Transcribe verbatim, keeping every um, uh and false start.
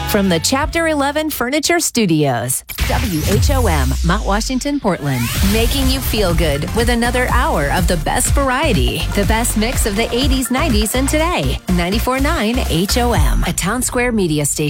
From the Chapter eleven Furniture Studios, W H O M, Mount Washington, Portland. Making you feel good with another hour of the best variety. The best mix of the eighties, nineties, and today. ninety-four point nine H O M, a Town Square media station.